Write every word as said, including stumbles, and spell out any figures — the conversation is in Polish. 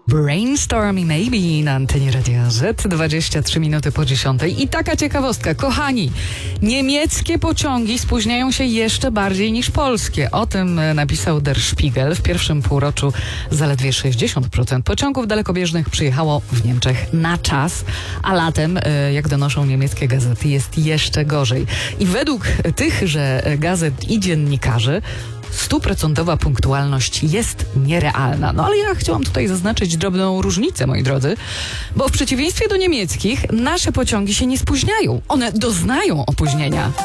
Brainstorm i Maybe na antenie Radia Z, dwadzieścia trzy minuty po dziesiątej. I taka ciekawostka, kochani, niemieckie pociągi spóźniają się jeszcze bardziej niż polskie. O tym napisał Der Spiegel. W pierwszym półroczu zaledwie sześćdziesiąt procent pociągów dalekobieżnych przyjechało w Niemczech na czas, a latem, jak donoszą niemieckie gazety, jest jeszcze gorzej. I według tychże gazet i dziennikarzy stuprocentowa punktualność jest nierealna. No ale ja chciałam tutaj zaznaczyć drobną różnicę, moi drodzy, bo w przeciwieństwie do niemieckich nasze pociągi się nie spóźniają. One doznają opóźnienia.